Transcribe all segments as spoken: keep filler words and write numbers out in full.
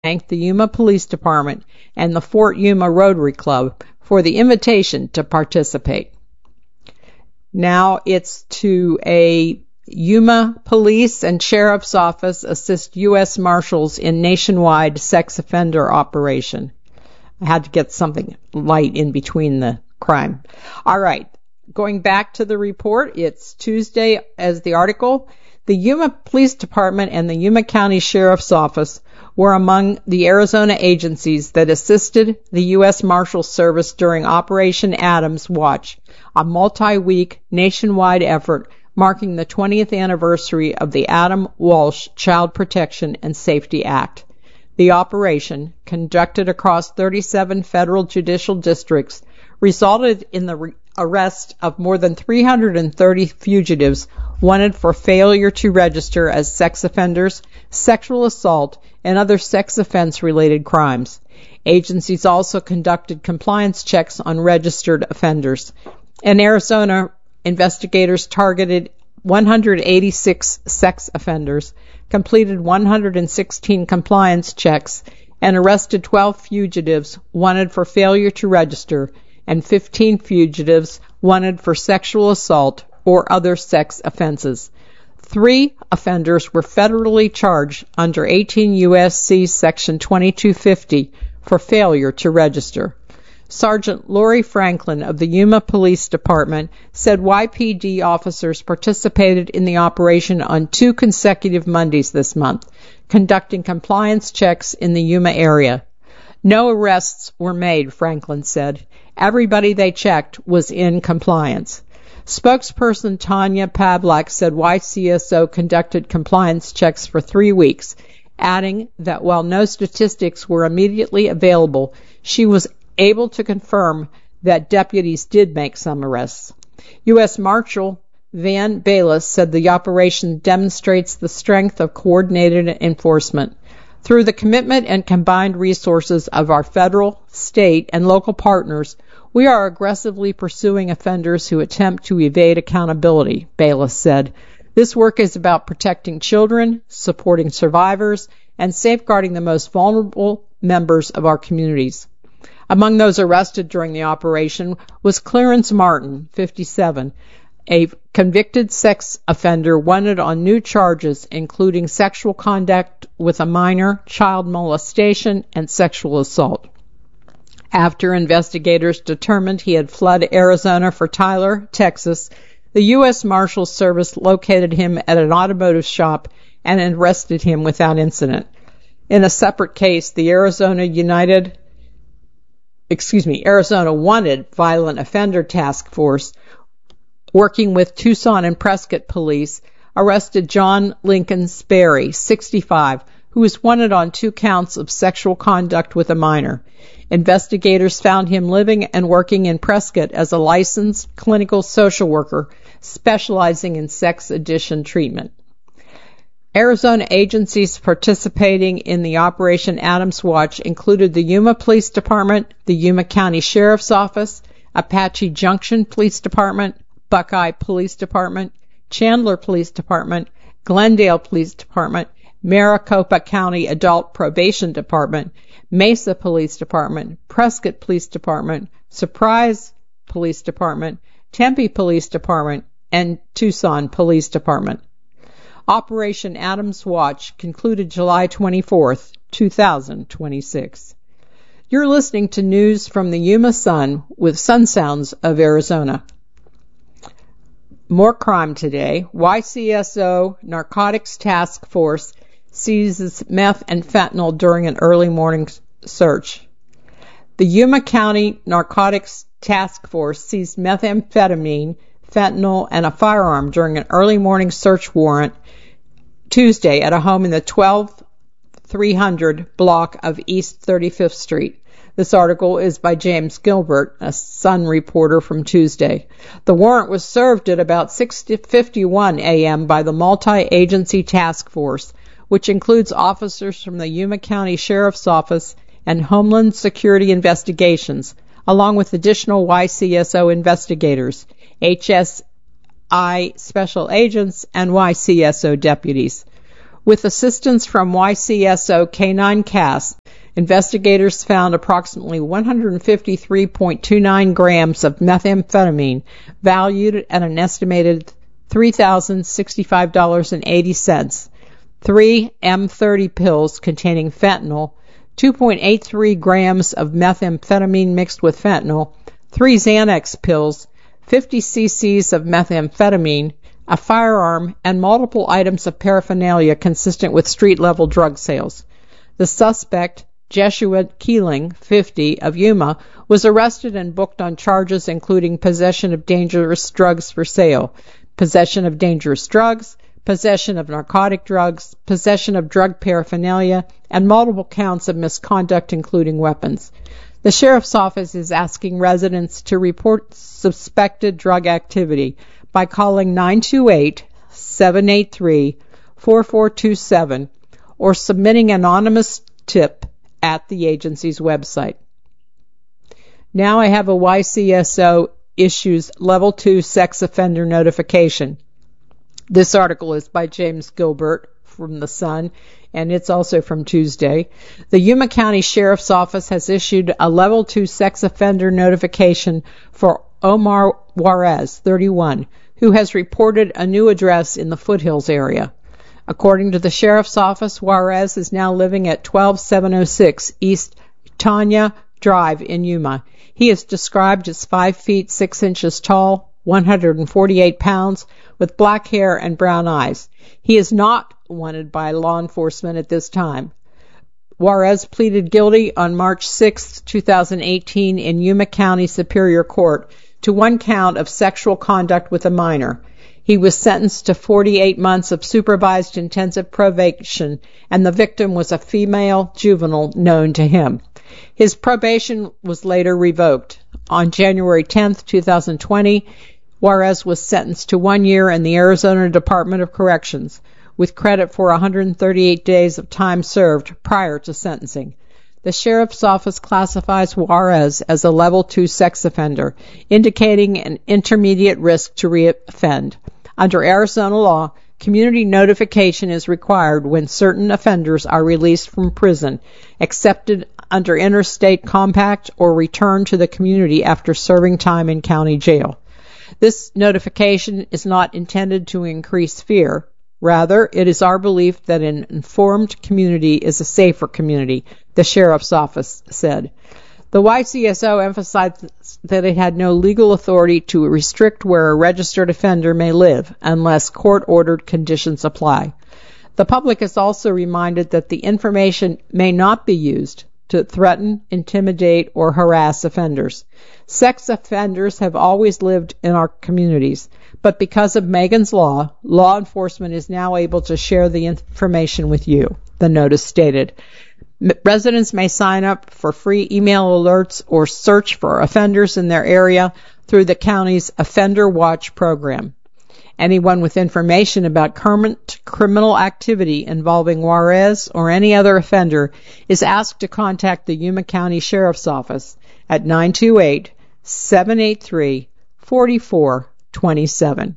thank the Yuma Police Department and the Fort Yuma Rotary Club for the invitation to participate. Now it's to a Yuma Police and Sheriff's Office assist U S Marshals in nationwide sex offender operation. I had to get something light in between the crime. All right, going back to the report, it's Tuesday as the article. The Yuma Police Department and the Yuma County Sheriff's Office were among the Arizona agencies that assisted the U S Marshals Service during Operation Adams Watch, a multi-week nationwide effort marking the twentieth anniversary of the Adam Walsh Child Protection and Safety Act. The operation, conducted across thirty-seven federal judicial districts, resulted in the re- arrest of more than three hundred thirty fugitives wanted for failure to register as sex offenders, sexual assault, and other sex offense-related crimes. Agencies also conducted compliance checks on registered offenders. In Arizona, investigators targeted one hundred eighty-six sex offenders, completed one hundred sixteen compliance checks, and arrested twelve fugitives wanted for failure to register and fifteen fugitives wanted for sexual assault or other sex offenses. Three offenders were federally charged under eighteen U S C Section twenty-two fifty for failure to register. Sergeant Lori Franklin of the Yuma Police Department said Y P D officers participated in the operation on two consecutive Mondays this month, conducting compliance checks in the Yuma area. No arrests were made, Franklin said. Everybody they checked was in compliance. Spokesperson Tanya Pavlak said Y C S O conducted compliance checks for three weeks, adding that while no statistics were immediately available, she was able to confirm that deputies did make some arrests. U S Marshal Van Bayless said the operation demonstrates the strength of coordinated enforcement. Through the commitment and combined resources of our federal, state, and local partners, we are aggressively pursuing offenders who attempt to evade accountability, Bayless said. This work is about protecting children, supporting survivors, and safeguarding the most vulnerable members of our communities. Among those arrested during the operation was Clarence Martin, fifty-seven, a convicted sex offender wanted on new charges including sexual conduct with a minor, child molestation, and sexual assault. After investigators determined he had fled Arizona for Tyler, Texas, the U S Marshals Service located him at an automotive shop and arrested him without incident. In a separate case, the Arizona United, excuse me, Arizona Wanted Violent Offender Task Force, working with Tucson and Prescott police, arrested John Lincoln Sperry, sixty-five, who was wanted on two counts of sexual conduct with a minor. Investigators found him living and working in Prescott as a licensed clinical social worker specializing in sex addiction treatment. Arizona agencies participating in the Operation Adams Watch included the Yuma Police Department, the Yuma County Sheriff's Office, Apache Junction Police Department, Buckeye Police Department, Chandler Police Department, Glendale Police Department, Maricopa County Adult Probation Department, Mesa Police Department, Prescott Police Department, Surprise Police Department, Tempe Police Department, and Tucson Police Department. Operation Adams Watch concluded July twenty-fourth, two thousand twenty-six. You're listening to news from the Yuma Sun with Sun Sounds of Arizona. More crime today. Y C S O Narcotics Task Force seizes meth and fentanyl during an early morning search. The Yuma County Narcotics Task Force seized methamphetamine, fentanyl, and a firearm during an early morning search warrant Tuesday at a home in the twelve three hundred block of East thirty-fifth Street. This article is by James Gilbert, a Sun reporter from Tuesday. The warrant was served at about six fifty-one a.m. by the multi-agency task force, which includes officers from the Yuma County Sheriff's Office and Homeland Security Investigations, along with additional Y C S O investigators, H S I special agents, and Y C S O deputies. With assistance from Y C S O K nine C A S, investigators found approximately one hundred fifty-three point two nine grams of methamphetamine, valued at an estimated three thousand sixty-five dollars and eighty cents, three M thirty pills containing fentanyl, two point eight three grams of methamphetamine mixed with fentanyl, three Xanax pills, fifty cc's of methamphetamine, a firearm, and multiple items of paraphernalia consistent with street-level drug sales. The suspect, Jeshua Keeling, fifty, of Yuma, was arrested and booked on charges including possession of dangerous drugs for sale, possession of dangerous drugs, possession of narcotic drugs, possession of drug paraphernalia, and multiple counts of misconduct including weapons. The sheriff's office is asking residents to report suspected drug activity by calling nine two eight, seven eight three, four four two seven or submitting an anonymous tip at the agency's website. Now I have a Y C S O issues Level two sex offender notification. This article is by James Gilbert from The Sun, and it's also from Tuesday. The Yuma County Sheriff's Office has issued a Level two sex offender notification for Omar Juarez, thirty-one, who has reported a new address in the Foothills area. According to the Sheriff's Office, Juarez is now living at twelve seven oh six East Tanya Drive in Yuma. He is described as five feet six inches tall, one hundred forty-eight pounds, with black hair and brown eyes. He is not wanted by law enforcement at this time. Juarez pleaded guilty on March sixth, twenty eighteen in Yuma County Superior Court to one count of sexual conduct with a minor. He was sentenced to forty-eight months of supervised intensive probation, and the victim was a female juvenile known to him. His probation was later revoked. On January tenth, twenty twenty, Juarez was sentenced to one year in the Arizona Department of Corrections, with credit for one hundred thirty-eight days of time served prior to sentencing. The Sheriff's Office classifies Juarez as a Level two sex offender, indicating an intermediate risk to reoffend. Under Arizona law, community notification is required when certain offenders are released from prison, accepted under interstate compact, or returned to the community after serving time in county jail. This notification is not intended to increase fear. Rather, it is our belief that an informed community is a safer community, the Sheriff's Office said. The Y C S O emphasized that it had no legal authority to restrict where a registered offender may live unless court-ordered conditions apply. The public is also reminded that the information may not be used to threaten, intimidate, or harass offenders. Sex offenders have always lived in our communities, but because of Megan's Law, law enforcement is now able to share the information with you, the notice stated. Residents may sign up for free email alerts or search for offenders in their area through the county's Offender Watch program. Anyone with information about current criminal activity involving Juarez or any other offender is asked to contact the Yuma County Sheriff's Office at nine two eight, seven eight three, four four two seven.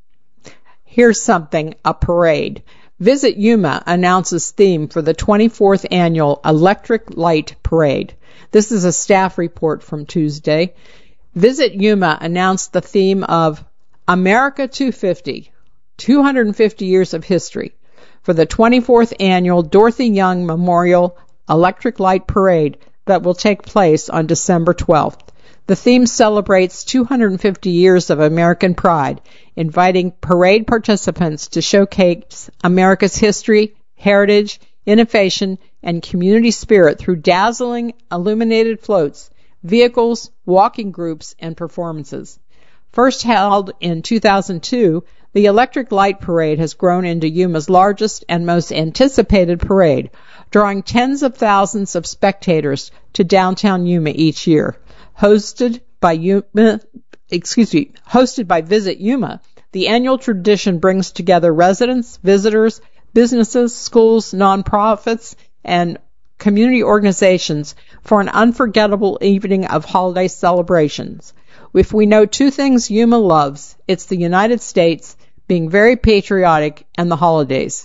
Here's something, a parade. Visit Yuma announces theme for the twenty-fourth annual Electric Light Parade. This is a staff report from Tuesday. Visit Yuma announced the theme of America two fifty, two hundred fifty years of history, for the twenty-fourth annual Dorothy Young Memorial Electric Light Parade that will take place on December twelfth. The theme celebrates two hundred fifty years of American pride, inviting parade participants to showcase America's history, heritage, innovation, and community spirit through dazzling illuminated floats, vehicles, walking groups, and performances. First held in two thousand two, the Electric Light Parade has grown into Yuma's largest and most anticipated parade, drawing tens of thousands of spectators to downtown Yuma each year. Hosted by Yuma, excuse me, hosted by Visit Yuma, the annual tradition brings together residents, visitors, businesses, schools, nonprofits, and community organizations for an unforgettable evening of holiday celebrations. If we know two things Yuma loves, it's the United States, being very patriotic, and the holidays.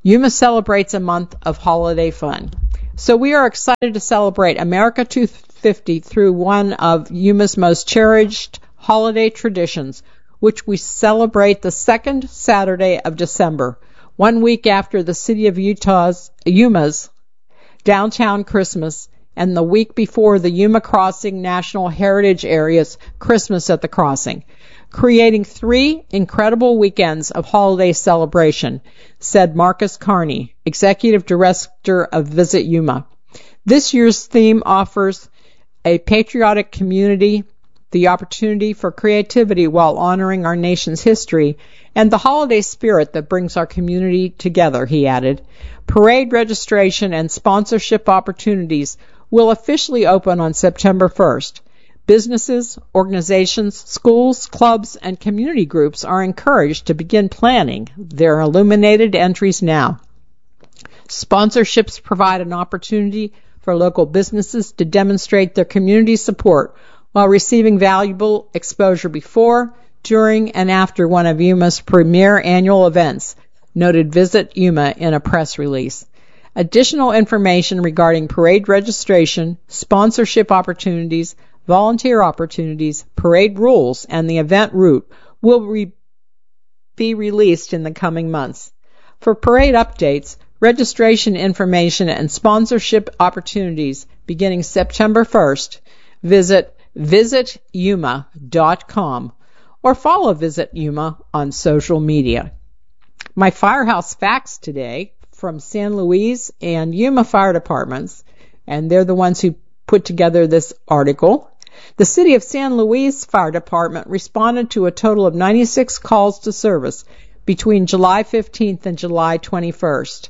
Yuma celebrates a month of holiday fun. So we are excited to celebrate America two fifty through one of Yuma's most cherished holiday traditions, which we celebrate the second Saturday of December, one week after the city of Utah's, Yuma's downtown Christmas, and the week before the Yuma Crossing National Heritage Area's Christmas at the Crossing, creating three incredible weekends of holiday celebration, said Marcus Carney, Executive Director of Visit Yuma. This year's theme offers a patriotic community, the opportunity for creativity while honoring our nation's history, and the holiday spirit that brings our community together, he added. Parade registration and sponsorship opportunities will officially open on September first. Businesses, organizations, schools, clubs, and community groups are encouraged to begin planning their illuminated entries now. Sponsorships provide an opportunity for local businesses to demonstrate their community support while receiving valuable exposure before, during, and after one of Yuma's premier annual events, noted Visit Yuma in a press release. Additional information regarding parade registration, sponsorship opportunities, volunteer opportunities, parade rules, and the event route will re- be released in the coming months. For parade updates, registration information, and sponsorship opportunities beginning September first, visit visit yuma dot com or follow Visit Yuma on social media. My Firehouse Facts today from San Luis and Yuma Fire Departments, and they're the ones who put together this article. The City of San Luis Fire Department responded to a total of ninety-six calls to service between July fifteenth and July twenty-first.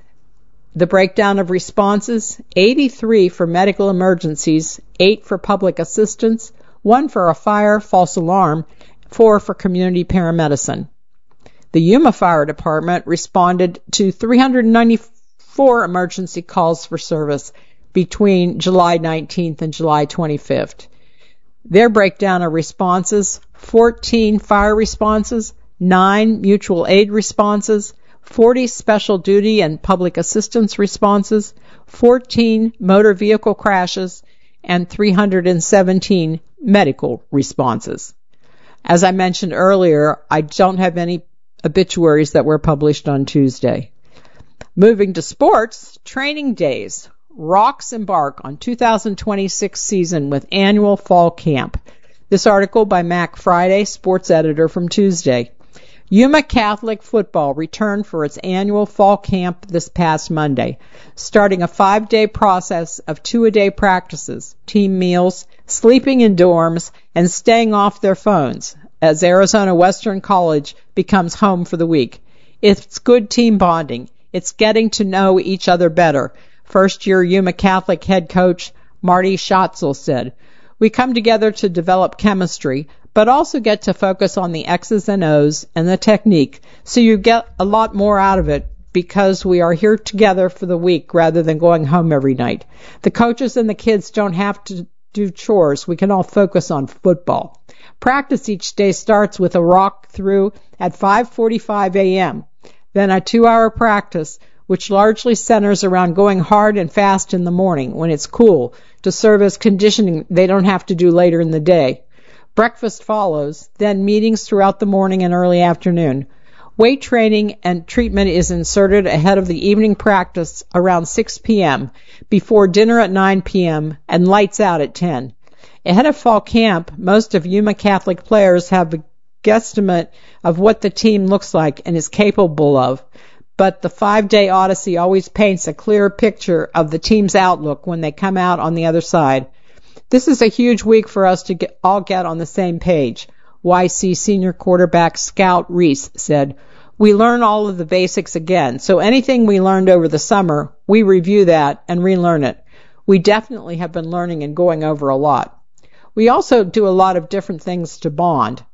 The breakdown of responses: eighty-three for medical emergencies, eight for public assistance, one for a fire false alarm, four for community paramedicine. The Yuma Fire Department responded to three hundred ninety-four emergency calls for service between July nineteenth and July twenty-fifth. Their breakdown of responses: fourteen fire responses, nine mutual aid responses, forty special duty and public assistance responses, fourteen motor vehicle crashes, and three hundred seventeen medical responses. As I mentioned earlier, I don't have any obituaries that were published on Tuesday. Moving to sports, training days. Rocks embark on two thousand twenty-six season with annual fall camp. This article by Mac Friday, sports editor, from Tuesday. Yuma Catholic football returned for its annual fall camp this past Monday, starting a five-day process of two-a-day practices, team meals, sleeping in dorms, and staying off their phones as Arizona Western College becomes home for the week. It's good team bonding. It's getting to know each other better, first-year Yuma Catholic head coach Marty Schatzel said. We come together to develop chemistry, but also get to focus on the X's and O's and the technique, so you get a lot more out of it because we are here together for the week rather than going home every night. The coaches and the kids don't have to do chores. We can all focus on football. Practice each day starts with a rock through at five forty-five a.m., then a two-hour practice, which largely centers around going hard and fast in the morning when it's cool to serve as conditioning they don't have to do later in the day. Breakfast follows, then meetings throughout the morning and early afternoon. Weight training and treatment is inserted ahead of the evening practice around six p.m., before dinner at nine p.m., and lights out at ten. Ahead of fall camp, most of Yuma Catholic players have a guesstimate of what the team looks like and is capable of, but the five-day odyssey always paints a clearer picture of the team's outlook when they come out on the other side. This is a huge week for us to get, all get on the same page, Y C senior quarterback Scout Reese said. We learn all of the basics again, so anything we learned over the summer, we review that and relearn it. We definitely have been learning and going over a lot. We also do a lot of different things to bond.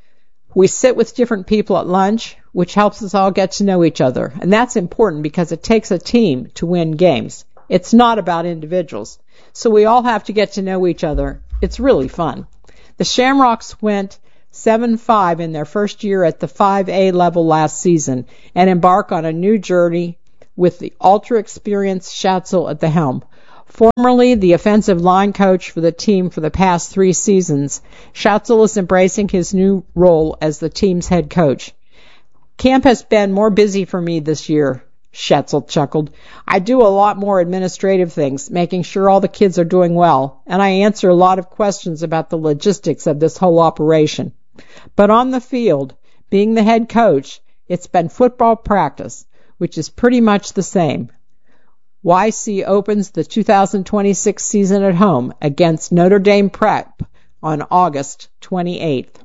We sit with different people at lunch, which helps us all get to know each other, and that's important because it takes a team to win games. It's not about individuals. So we all have to get to know each other. It's really fun. The Shamrocks went seven five in their first year at the five A level last season, and embark on a new journey with the ultra-experienced Schatzel at the helm. Formerly the offensive line coach for the team for the past three seasons, Schatzel is embracing his new role as the team's head coach. Camp has been more busy for me this year, Schatzel chuckled. I do a lot more administrative things, making sure all the kids are doing well, and I answer a lot of questions about the logistics of this whole operation. But on the field, being the head coach, it's been football practice, which is pretty much the same. Y C opens the two thousand twenty-six season at home against Notre Dame Prep on August twenty-eighth.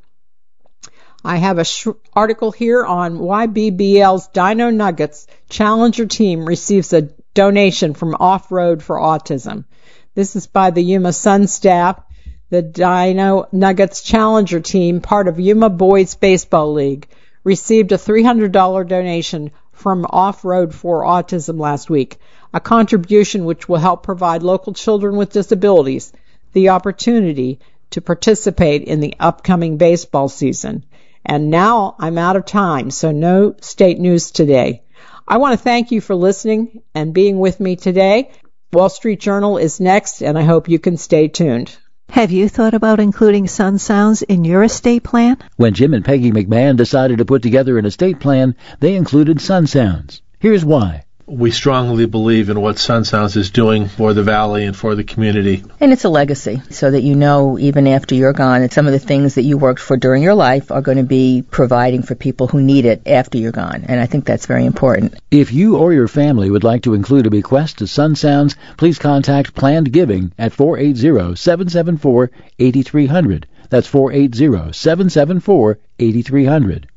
I have an sh- article here on why B B L's Dino Nuggets Challenger team receives a donation from Off-Road for Autism. This is by the Yuma Sun staff. The Dino Nuggets Challenger team, part of Yuma Boys Baseball League, received a three hundred dollars donation from Off-Road for Autism last week, a contribution which will help provide local children with disabilities the opportunity to participate in the upcoming baseball season. And now I'm out of time, so no state news today. I want to thank you for listening and being with me today. Wall Street Journal is next, and I hope you can stay tuned. Have you thought about including Sun Sounds in your estate plan? When Jim and Peggy McMahon decided to put together an estate plan, they included Sun Sounds. Here's why. We strongly believe in what Sun Sounds is doing for the Valley and for the community. And it's a legacy, so that you know even after you're gone that some of the things that you worked for during your life are going to be providing for people who need it after you're gone. And I think that's very important. If you or your family would like to include a bequest to Sun Sounds, please contact Planned Giving at four eight zero, seven seven four, eight three zero zero. That's four eight zero, seven seven four, eight three zero zero.